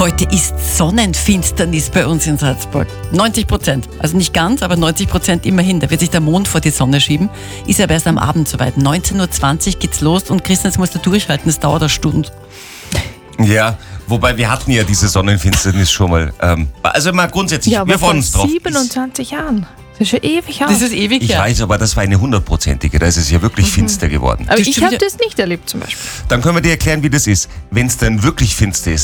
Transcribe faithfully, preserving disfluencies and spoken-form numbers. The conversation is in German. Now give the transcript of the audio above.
Heute ist Sonnenfinsternis bei uns in Salzburg. neunzig Prozent. Also nicht ganz, aber neunzig Prozent immerhin. Da wird sich der Mond vor die Sonne schieben. Ist aber erst am Abend soweit. neunzehn Uhr zwanzig geht's los und Christian, jetzt musst du durchhalten. Es dauert eine Stunde. Ja, wobei wir hatten ja diese Sonnenfinsternis schon mal. Ähm, also mal grundsätzlich, Ja, aber wir freuen vor uns drauf. siebenundzwanzig Jahren. Das ist schon ewig her. Das ist ewig, Ich ja. weiß, aber das war eine hundertprozentige. Da ist es ja wirklich finster geworden. Aber Das ich stimmt habe ja. das nicht erlebt zum Beispiel. Dann können wir dir erklären, wie das ist. Wenn es dann wirklich finster ist,